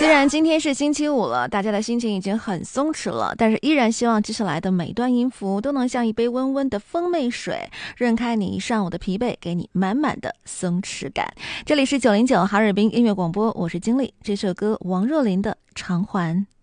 虽然今天是星期五了，大家的心情已经很松弛了，但是依然希望接下来的每段音符都能像一杯温温的蜂蜜水，润开你一上午的疲惫，给你满满的松弛感。这里是909哈尔滨音乐广播，我是经理。这首歌王若琳的《偿还》。